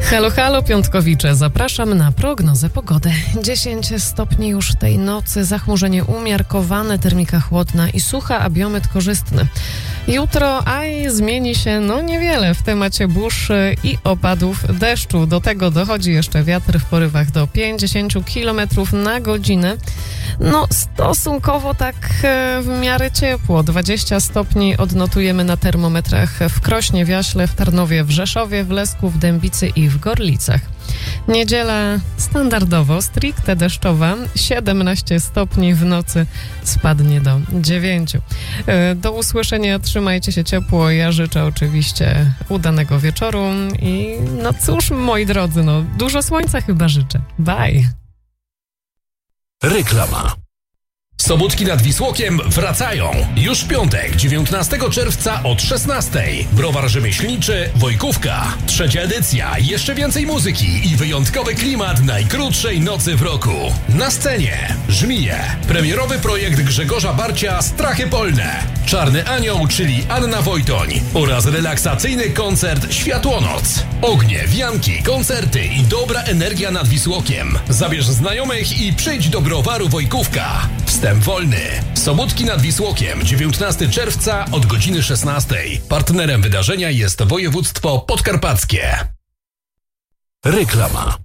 Halo, halo, piątkowicze, zapraszam na prognozę pogody. 10 stopni już tej nocy, zachmurzenie umiarkowane, termika chłodna i sucha, a biometr korzystny. Jutro, zmieni się niewiele w temacie burz i opadów deszczu. Do tego dochodzi jeszcze wiatr w porywach do 50 km na godzinę. Stosunkowo tak w miarę ciepło. 20 stopni odnotujemy na termometrach w Krośnie, w Jaśle, w Tarnowie, w Rzeszowie, w Lesku, w Dębicy i w Gorlicach. Niedziela standardowo, stricte deszczowa, 17 stopni, w nocy spadnie do 9. Do usłyszenia, trzymajcie się ciepło, ja życzę oczywiście udanego wieczoru i cóż, moi drodzy, dużo słońca chyba życzę. Bye! Reklama. Sobótki nad Wisłokiem wracają. Już w piątek, 19 czerwca od 16. Browar rzemieślniczy Wojkówka. 3. edycja, jeszcze więcej muzyki i wyjątkowy klimat najkrótszej nocy w roku. Na scenie Żmije, premierowy projekt Grzegorza Barcia Strachy Polne, Czarny Anioł, czyli Anna Wojtoń oraz relaksacyjny koncert Światłonoc. Ognie, wianki, koncerty i dobra energia nad Wisłokiem. Zabierz znajomych i przyjdź do browaru Wojkówka. Wstęp wolny. Sobótki nad Wisłokiem, 19 czerwca od godziny 16. Partnerem wydarzenia jest województwo podkarpackie. Reklama.